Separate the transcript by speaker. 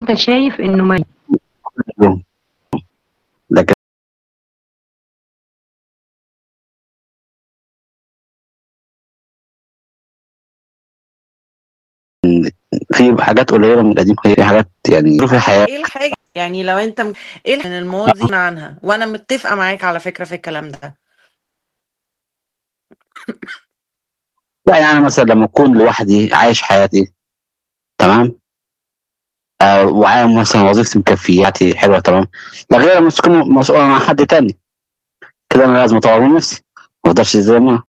Speaker 1: انت شايف انه ما
Speaker 2: يوم. لكن في حاجات قليله من القديم، في حاجات يعني في الحياه.
Speaker 3: ايه الحاجة يعني لو انت ايه من الماضي عنها، وانا متفقة معاك على فكرة في الكلام ده.
Speaker 2: لا يعني مثلا لما اكون لوحدي عايش حياتي تمام، وعامل مثلا وظيفتي مكفياتي حلوه تمام، لا غير لما تكون مسؤول عن حد تاني، كده انا لازم اطور من نفسي، ما اقدرش زي ما